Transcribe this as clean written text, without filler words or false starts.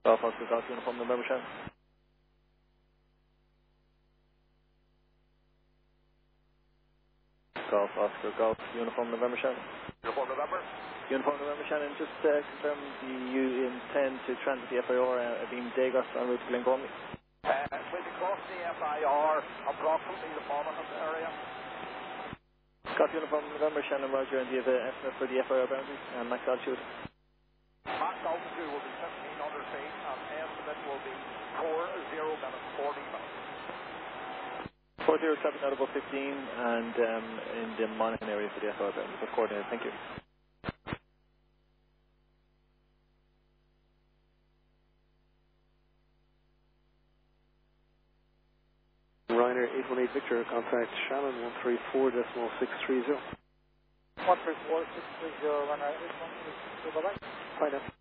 Golf Oscar Golf Uniform November Shannon. Golf Oscar Golf Uniform November Shannon. Uniform November. Uniform November Shannon, just confirm you intend to transit the FIR Beam Dagos en route to Glengormley. We'll be crossing the FIR approximately the Monaghan area. Golf Uniform November Shannon, Roger, and do you have an estimate for the FIR boundary and max altitude? Max altitude will be 1,500 feet and estimate will be 40 minutes, 40 minutes. 407 out of 15 and in the Monaghan area for the FIR boundary. That's coordinated, thank you. Ryanair 818 Victor, contact Shannon 134.630. 134.630, Ryanair 818 Victor, bye-bye. Bye now.